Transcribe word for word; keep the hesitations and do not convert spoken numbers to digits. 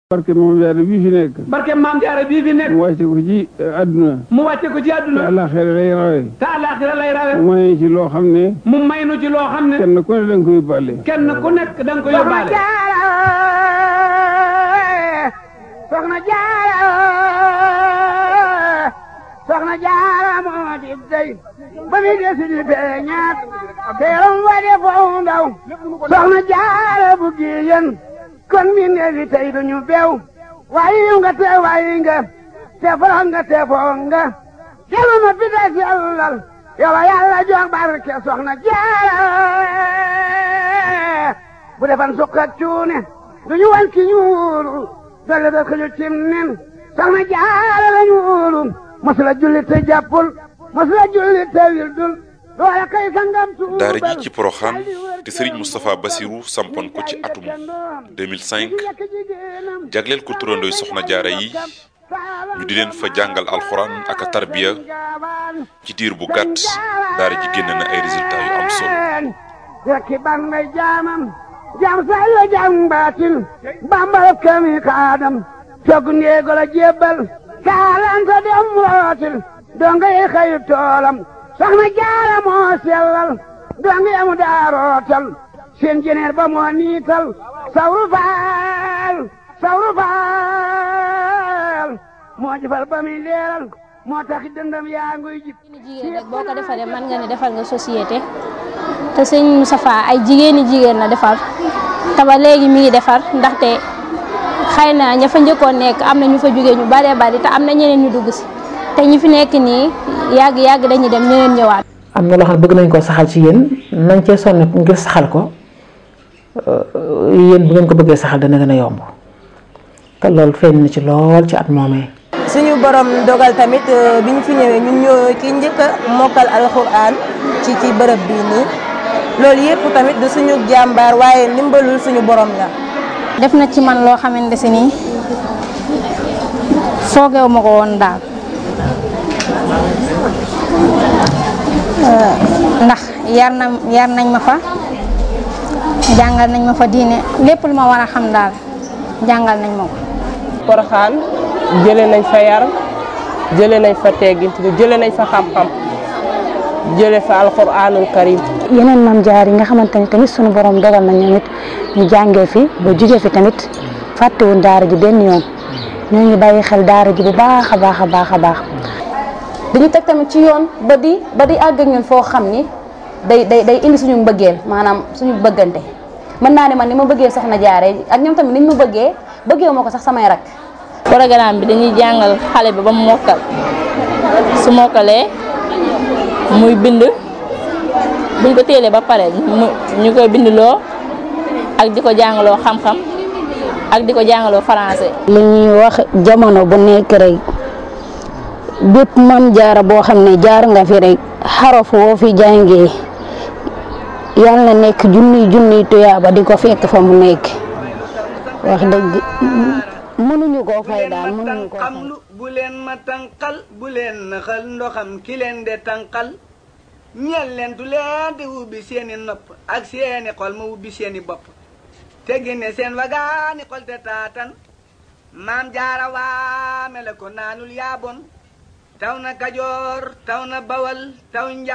barke Maam Jaara bii fi nekk. barke Maam Jaara bii fi nekk. mu wàcce ko ci àdduna. mu wàcce ko ci àdduna. te àllaaxira lay rawe. te àllaaxira lay rawe. mu may ci loo xam ne. mu may nu ci loo xam ne. kenn ku ne da nga koy yóbbaale. kenn ku nekk da nga koy yóbbaale. Soxna Jaara Soxna Jaara moo di dey ba mi desi di beñaat teeram wa de foofu ndaw Soxna Jaara bu giyen kon mi neefi tey duñu beew waayi nga te waayi nga te foro nga te foo nga jelu ma fi des yàllal yow yàlla jox barke Soxna Jaara bu defan sukk ak cuune duñu wan ki ñuulu dolle da xëju cim nen Soxna Jaara la ñuulu masula julli te jàppul masula julli te wildul doole kay sangam tuubal daara ji ci Porokhane te Serigne Moustapha Bassirou sampoon ko ci atum deux mille cinq jagleel ko turandooy Soxna Jaara yi ñu di leen fa jàngal alxuraan ak a tarbiya ci diir bu gàtt daara ji génn na ay résultats yu am solo. rekki ban ngay jaamam jaam say la jaam baatin bambal kami kaadam cog ndeego la jébbal kaalanta dem rootil donga yi xayu toolam Soxna Jaara moo sellal donga yamu daa rootal seen jeneer ba moo niital sawru faal sawru faal moo jëfal ba muy leeral moo tax dëndam yaa nguy jib jigéen rek boo ko defalee mën nga ne defal nga société te sëñ Moustapha ay jigéeni jigéen la defar te ba léegi mi ngi defar ndaxte xëy na ña fa njëkkoon nekk am na ñu fa jógee ñu baree bari te am na ñeneen ñu dugg si te ñi fi nekk nii yàgg yàgg dañuy dem ñeneen ñëwaat. am na loo xam ne bëgg nañ koo saxal ci yéen nañ cee sonn ngir saxal ko yéen bu ngeen ko bëggee saxal dana gën a yomb te loolu feeñ na ci lool ci at moomee. suñu borom dogal tamit bi ñu fi ñëwee ñun ñoo ki njëkk a mokkal alxuraan ci ci bërëb bii nii loolu yëpp tamit du suñu jàmbaar waaye ndimbalul suñu borom la. def na ci man loo xamante si nii foogeewu ma ko woon daal ndax yar na yar nañ ma fa jàngal nañ ma fa diine lépp lu ma war a xam daal jàngal nañ ma ko. Porokhane jëlee nañ fa yar jëlee nañ fa teggin jëlee nañ fa xam-xam jëlee fa alxuraanul karim. yeneen maam jaar yi nga xamante ni tamit sunu borom dogal na ñoom it ñu jàngee fi ba jugee fi tamit fàttewuñ daara ji benn yoon ñoo ngi bàyyi xel daara ji bu baax a baax a baax a baax. dañu teg tamit ci yoon ba di ba di àgg ak ñun foo xam ni day day day indi suñu mbëggeel maanaam suñu bëggante mën naa ne man ni ma bëggee Soxna Jaara ak ñoom tamit niñ ma bëggee bëggee ma ko sax samay rak. programme bi dañuy jàngal xale bi ba mu mokkal su mokkalee muy bind buñ ko téelee ba pare ñu koy bindloo ak di ko jàngaloo xam-xam ak di ko jàngaloo français. li ñuy wax jamono bu nekk rek bépp Maam Jaara boo xam ne jaar nga fi rek xaraf woo fi jàngee yal na nekk junniy junniy tuyaaba di ko fekk fa mu nekk wax dëgg mënuñu koo fay daal mënuñu koo fay. bu leen ma tànqal bu leen naxal ndoxam ki leen de tànqal ñeel leen tu leen di ubbi seeni nopp ak seeni xol ma ubbi seeni bopp te génne seen wagaani xol te taatan Maam Jaara waa mele ko naanul yaa bon taw na Kajoor taw na Bawal taw